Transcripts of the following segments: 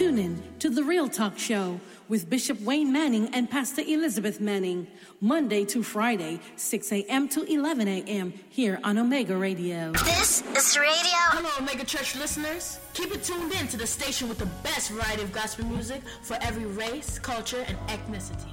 Tune in to The Real Talk Show with Bishop Wayne Manning and Pastor Elizabeth Manning, Monday to Friday, 6 a.m. to 11 a.m. here on Omega Radio. This is radio. Hello, Omega Church listeners. Keep it tuned in to the station with the best variety of gospel music for every race, culture, and ethnicity.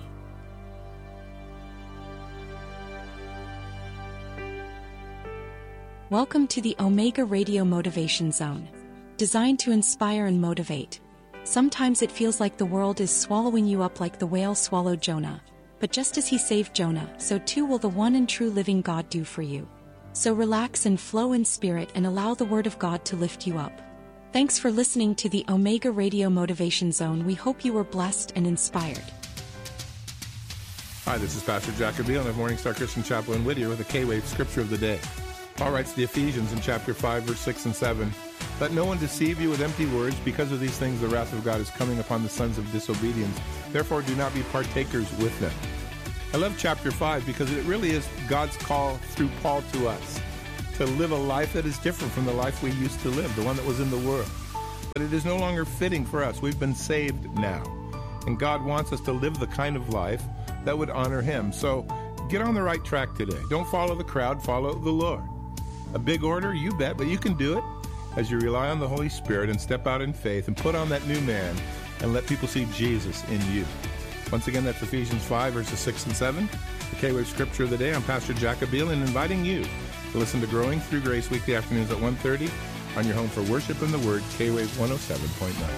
Welcome to the Omega Radio Motivation Zone, designed to inspire and motivate. Sometimes it feels like the world is swallowing you up like the whale swallowed Jonah. But just as he saved Jonah, so too will the one and true living God do for you. So relax and flow in spirit and allow the Word of God to lift you up. Thanks for listening to the Omega Radio Motivation Zone. We hope you were blessed and inspired. Hi, this is Pastor Jack Abiel of Morning Star Christian Chapel in Whittier with a K-Wave Scripture of the Day. Paul writes to the Ephesians in chapter 5, verse 6 and 7, "Let no one deceive you with empty words. Because of these things the wrath of God is coming upon the sons of disobedience. Therefore do not be partakers with them." I love chapter 5 because it really is God's call through Paul to us to live a life that is different from the life we used to live, the one that was in the world. But it is no longer fitting for us. We've been saved now. And God wants us to live the kind of life that would honor Him. So get on the right track today. Don't follow the crowd, follow the Lord. A big order, you bet, but you can do it as you rely on the Holy Spirit and step out in faith and put on that new man and let people see Jesus in you. Once again, that's Ephesians 5, verses 6 and 7, the K-Wave Scripture of the Day. I'm Pastor Jack Abiel and inviting you to listen to Growing Through Grace weekday afternoons at 1:30 on your home for worship and the Word, K-Wave 107.9.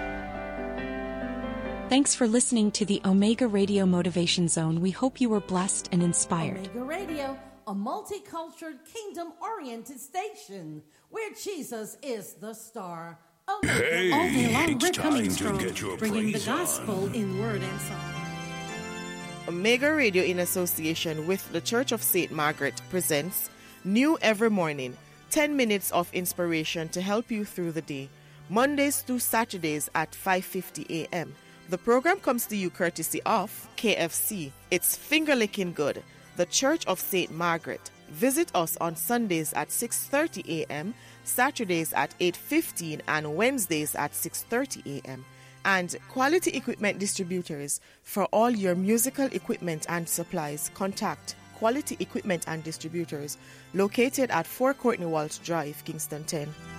Thanks for listening to the Omega Radio Motivation Zone. We hope you were blessed and inspired. Omega Radio, a multicultural, kingdom-oriented station where Jesus is the star. Omega, Hey, all day long, it's we're coming time to strong, get your bringing the praise gospel on. in word and song. Omega Radio, in association with the Church of St. Margaret, presents New Every Morning, 10 minutes of inspiration to help you through the day, Mondays to Saturdays at 5:50 a.m. The program comes to you courtesy of KFC. It's Finger Licking Good, the Church of St. Margaret. Visit us on Sundays at 6:30 a.m., Saturdays at 8:15, and Wednesdays at 6:30 a.m. And Quality Equipment Distributors. For all your musical equipment and supplies, contact Quality Equipment and Distributors, located at 4 Courtney Walsh Drive, Kingston 10.